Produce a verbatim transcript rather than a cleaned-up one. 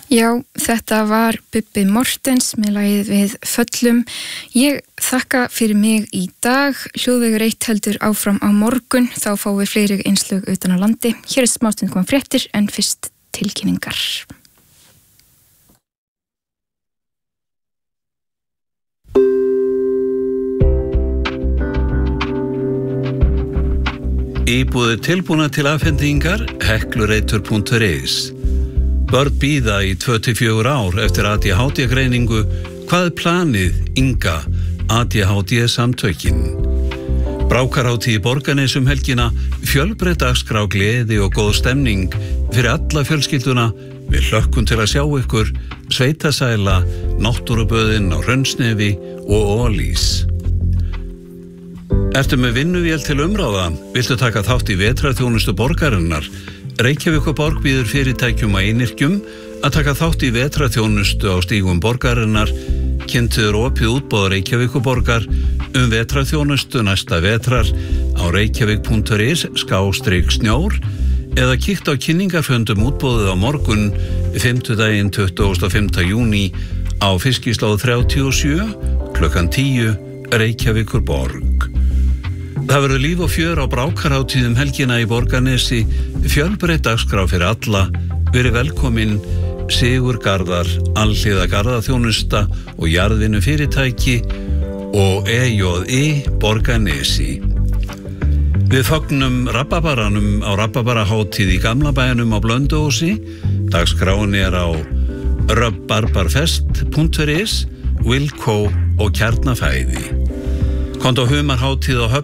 Já, þetta var Bubbi Mortens með lagið Við föllum. Ég þakka fyrir mig í dag. Hljóðvegur eitt heldur áfram á morgun. Þá fáum við fleiri einslög utan á landi. Hér er smástund koma fréttir en fyrst tilkynningar. Íbúðir tilbúna til afhendingar heklureitur punktur is. Börn bíða í tvö til fjögur ár eftir A D H D-greiningu. Hvað er planið, Inga, A D H D-samtökin? Brákarhátíð í Borgarnesi um helgina, fjölbreytt dagskrá, gleði og góð stemning fyrir alla fjölskylduna. Við hlökkum til að sjá ykkur, sveitasæla, náttúruböðin á Hrönnsnefi og Ólís. Ertu með vinnuvél til umráða? Viltu taka þátt í vetrarþjónustu borgarinnar? Reykjavíkurborg býður fyrirtækjum og einyrkjum að taka þátt í vetrarþjónustu á stígum borgarinnar. Kynntur opið útboð Reykjavíkurborgar um vetrarþjónustu næsta vetrar á reykjavík punktur is skástrik snjór eða kíkt á kynningarfundum útboðið á morgun fimmtudaginn tuttugasta og fimmta júní á Fiskislóð þrjátíu og sjö klukkan tíu Reykjavíkurborg. Það verður líf og fjör á brákarhátíðum helgina í Borgarnesi, fjölbreytt dagskrá fyrir alla. Verið velkomin Sigur Garðar, alhliða garðaþjónusta og jarðvinnu fyrirtæki og E J I Borgarnesi. Við fögnum rababaranum á rababarahátíð í Gamla bænum á Blönduósi. Dagskráin er á rabarbarfest punktur is, Wilco og Kjarnafæði. Komdu á humarhátíð á Höfn